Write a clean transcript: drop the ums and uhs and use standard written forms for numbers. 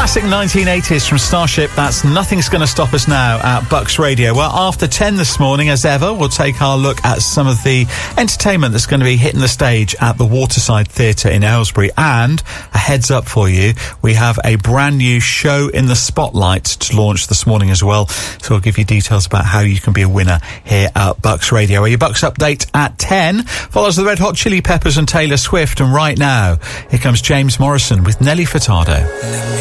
Classic 1980s from Starship. That's Nothing's Gonna Stop Us Now at Bucks Radio. Well, after 10 this morning, as ever, we'll take our look at some of the entertainment that's going to be hitting the stage at the Waterside Theatre in Aylesbury. And a heads up for you, we have a brand new show in the spotlight to launch this morning as well. So I'll give you details about how you can be a winner here at Bucks Radio. Your Bucks update at 10 follows the Red Hot Chili Peppers and Taylor Swift. And right now, here comes James Morrison with Nelly Furtado.